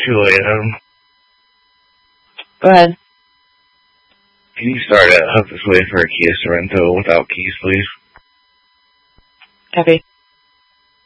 Juliet, Go ahead. can you start at Hook This Way for a Kia Sorento without keys, please? Copy.